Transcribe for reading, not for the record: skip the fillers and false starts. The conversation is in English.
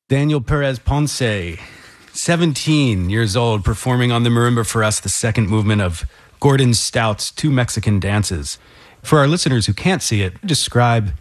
Daniel Perez Ponce, 17 years old, performing on the marimba for us the second movement of Gordon Stout's Two Mexican Dances. For our listeners who can't see it, describe